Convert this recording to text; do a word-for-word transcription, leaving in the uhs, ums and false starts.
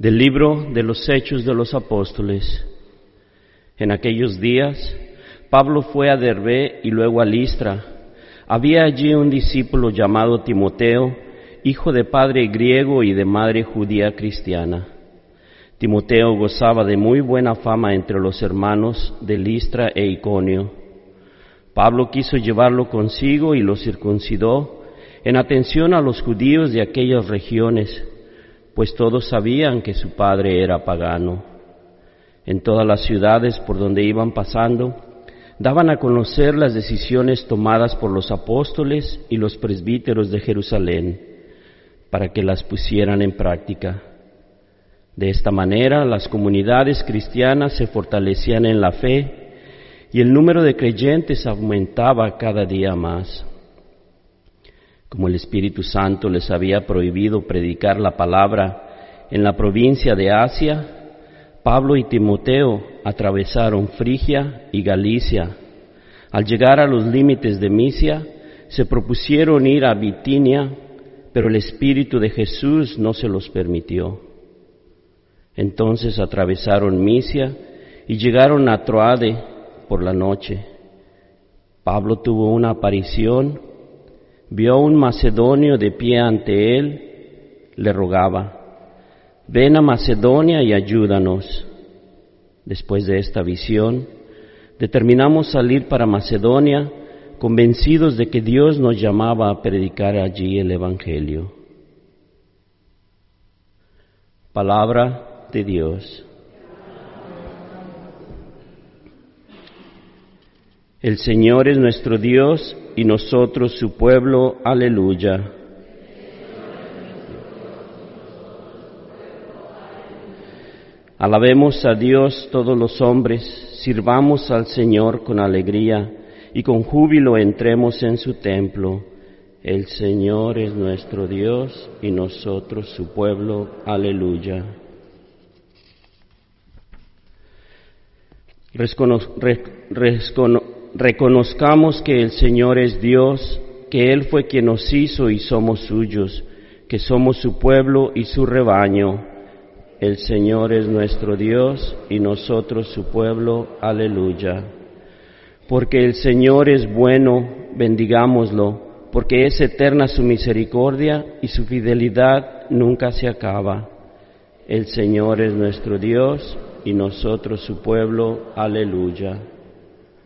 Del libro de los Hechos de los Apóstoles. En aquellos días, Pablo fue a Derbe y luego a Listra. Había allí un discípulo llamado Timoteo, hijo de padre griego y de madre judía cristiana. Timoteo gozaba de muy buena fama entre los hermanos de Listra e Iconio. Pablo quiso llevarlo consigo y lo circuncidó en atención a los judíos de aquellas regiones, pues todos sabían que su padre era pagano. En todas las ciudades por donde iban pasando, daban a conocer las decisiones tomadas por los apóstoles y los presbíteros de Jerusalén, para que las pusieran en práctica. De esta manera, las comunidades cristianas se fortalecían en la fe y el número de creyentes aumentaba cada día más. Como el Espíritu Santo les había prohibido predicar la palabra en la provincia de Asia, Pablo y Timoteo atravesaron Frigia y Galicia. Al llegar a los límites de Misia, se propusieron ir a Bitinia, pero el Espíritu de Jesús no se los permitió. Entonces atravesaron Misia y llegaron a Troade por la noche. Pablo tuvo una aparición. Vio a un macedonio de pie ante él, le rogaba: «Ven a Macedonia y ayúdanos». Después de esta visión, determinamos salir para Macedonia, convencidos de que Dios nos llamaba a predicar allí el Evangelio. Palabra de Dios. El Señor es nuestro Dios y nosotros su pueblo. Aleluya. Alabemos a Dios todos los hombres, sirvamos al Señor con alegría y con júbilo entremos en su templo. El Señor es nuestro Dios y nosotros su pueblo. Aleluya. Recono- re- recono- Reconozcamos que el Señor es Dios, que Él fue quien nos hizo y somos suyos, que somos su pueblo y su rebaño. El Señor es nuestro Dios y nosotros su pueblo. Aleluya. Porque el Señor es bueno, bendigámoslo, porque es eterna su misericordia y su fidelidad nunca se acaba. El Señor es nuestro Dios y nosotros su pueblo. Aleluya.